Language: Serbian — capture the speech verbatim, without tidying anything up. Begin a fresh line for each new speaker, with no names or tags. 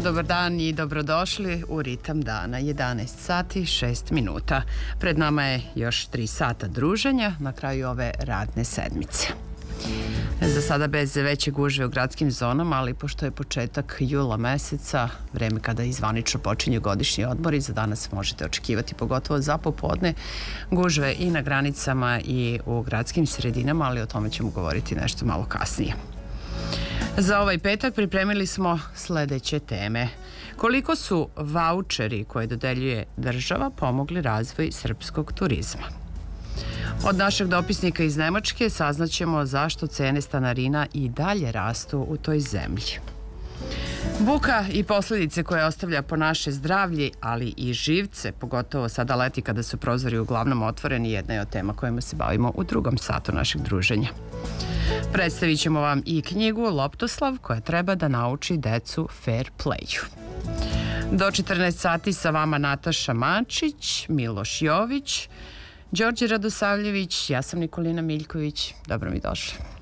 Dobar dan i dobrodošli u Ritam dana, jedanaest sati šest minuta. Pred nama je još tri sata druženja na kraju ove radne sedmice. Za sada bez veće gužve u gradskim zonama, ali pošto je početak jula meseca, vreme kada izvanično počinju godišnji odmori, za danas možete očekivati, pogotovo za popodne, gužve i na granicama i u gradskim sredinama, ali o tome ćemo govoriti nešto malo kasnije. Za ovaj petak pripremili smo sledeće teme. Koliko su vaučeri koje dodeljuje država pomogli razvoj srpskog turizma? Od našeg dopisnika iz Nemačke saznaćemo zašto cene stanarina i dalje rastu u toj zemlji. Buka i posljedice koje ostavlja po naše zdravlje, ali i živce, pogotovo sada leti kada su prozori uglavnom otvoreni, jedna je od tema kojima se bavimo u drugom satu našeg druženja. Predstavit ćemo vam i knjigu Loptoslav koja treba da nauči decu fair playu. Do četrnaest sati sa vama Nataša Mančić, Miloš Jović, Đorđe Radosavljević, ja sam Nikolina Miljković. Dobro mi došli.